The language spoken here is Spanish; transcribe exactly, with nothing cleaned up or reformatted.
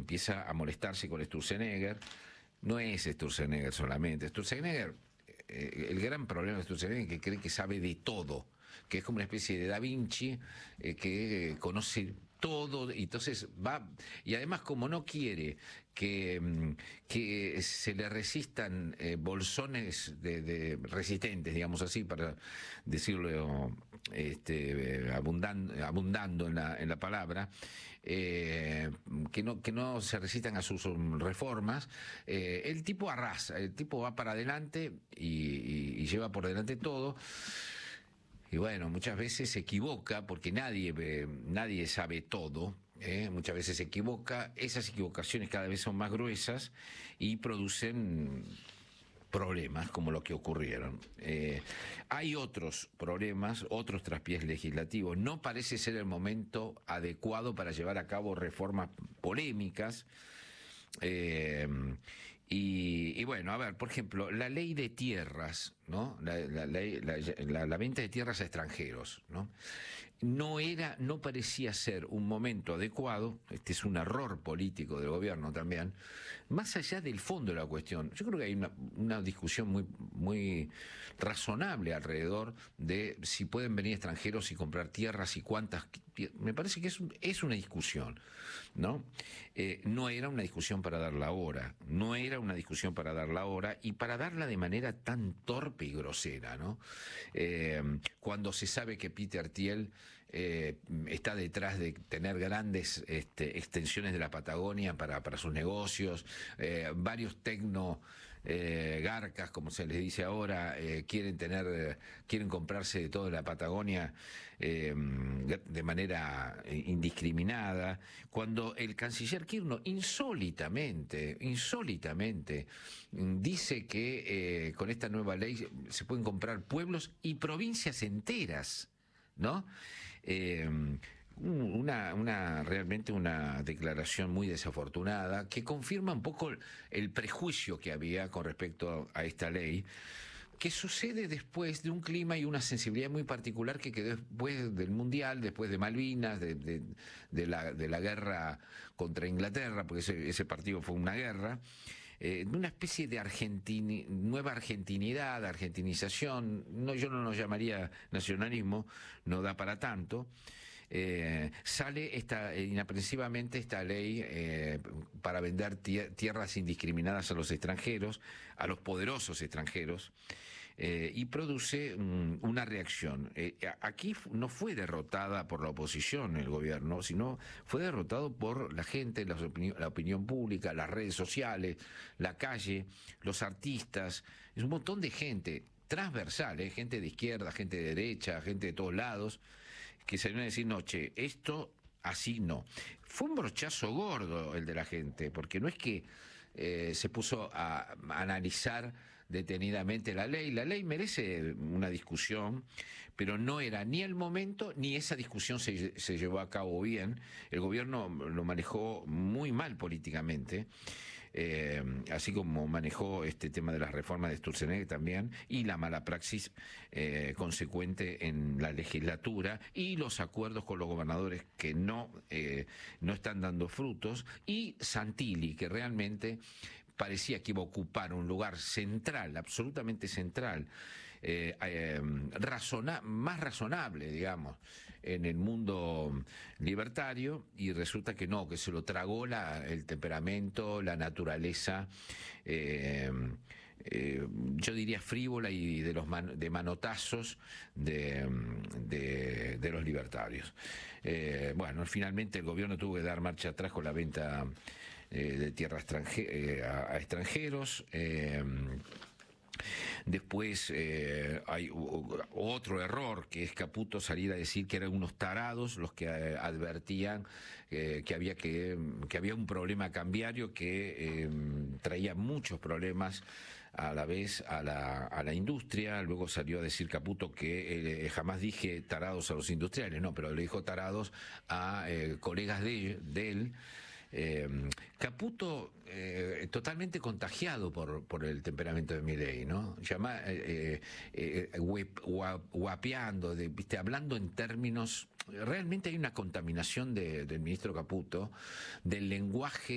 empieza a molestarse con Sturzenegger. No es Sturzenegger solamente. Sturzenegger, eh, el gran problema de Sturzenegger es que cree que sabe de todo, que es como una especie de Da Vinci, eh, que eh, conoce todo, y entonces va, y además como no quiere que, que se le resistan eh, bolsones de, de resistentes, digamos así, para decirlo este, abundan, abundando en la, en la palabra, eh, que no, que no se resistan a sus reformas, eh, el tipo arrasa, el tipo va para adelante y, y, y lleva por delante todo. Y bueno, muchas veces se equivoca, porque nadie, eh, nadie sabe todo, ¿eh? Muchas veces se equivoca, esas equivocaciones cada vez son más gruesas y producen problemas como los que ocurrieron. Eh, hay otros problemas, otros traspiés legislativos. No parece ser el momento adecuado para llevar a cabo reformas polémicas. Eh, y, y bueno, a ver, por ejemplo, la ley de tierras, ¿no? La, la, la, la, la venta de tierras a extranjeros, ¿no? No era, no parecía ser un momento adecuado. Este es un error político del gobierno también, más allá del fondo de la cuestión. Yo creo que hay una, una discusión muy, muy razonable alrededor de si pueden venir extranjeros y comprar tierras y cuántas. Me parece que es, es una discusión, ¿no? Eh, no era una discusión para dar la hora, no era una discusión para dar la hora y para darla de manera tan torpe y grosera, ¿no? Eh, cuando se sabe que Peter Thiel eh, está detrás de tener grandes este, extensiones de la Patagonia para, para sus negocios, eh, varios tecno eh, garcas, como se les dice ahora, eh, quieren tener, eh, quieren comprarse de toda la Patagonia eh, de manera indiscriminada, cuando el canciller Kirchner insólitamente, insólitamente dice que eh, con esta nueva ley se pueden comprar pueblos y provincias enteras, ¿no? Eh, una, una realmente una declaración muy desafortunada que confirma un poco el prejuicio que había con respecto a esta ley, que sucede después de un clima y una sensibilidad muy particular que quedó después del Mundial, después de Malvinas, de, de, de, la, de la guerra contra Inglaterra, porque ese, ese partido fue una guerra, eh, de una especie de argentini, nueva argentinidad, argentinización. No, yo no lo llamaría nacionalismo, no da para tanto. Eh, sale esta, inaprensivamente esta ley eh, para vender tierras indiscriminadas a los extranjeros, a los poderosos extranjeros, eh, y produce um, una reacción. Eh, aquí no fue derrotada por la oposición el gobierno, sino fue derrotado por la gente, la opinión, la opinión pública, las redes sociales, la calle, los artistas, es un montón de gente transversal, ¿eh? Gente de izquierda, gente de derecha, gente de todos lados, que se viene a decir, no, che, esto así no. Fue un brochazo gordo el de la gente, porque no es que eh, se puso a, a analizar detenidamente la ley. La ley merece una discusión, pero no era ni el momento, ni esa discusión se, se llevó a cabo bien. El gobierno lo manejó muy mal políticamente, eh, así como manejó este tema de las reformas de Sturzenegger también, y la mala praxis eh, consecuente en la legislatura, y los acuerdos con los gobernadores que no, eh, no están dando frutos, y Santilli, que realmente parecía que iba a ocupar un lugar central, absolutamente central, eh, eh, razona, más razonable, digamos, en el mundo libertario, y resulta que no, que se lo tragó la, el temperamento, la naturaleza, eh, eh, yo diría frívola y de los man, de manotazos de, de, de los libertarios. Eh, bueno, finalmente el gobierno tuvo que dar marcha atrás con la venta Eh, de tierra extranje eh, a, a extranjeros. Eh, después eh, hay uh, otro error, que es Caputo salir a decir que eran unos tarados los que eh, advertían eh, que había que, que había un problema cambiario que eh, traía muchos problemas a la vez a la, a la industria. Luego salió a decir Caputo que eh, jamás dije tarados a los industriales, no, pero le dijo tarados a eh, colegas de, de él. Eh, Caputo eh, totalmente contagiado por, por el temperamento de Milei, ¿no? Llama, eh, eh, guapeando, de, ¿viste? Hablando en términos. Realmente hay una contaminación de, del ministro Caputo, del lenguaje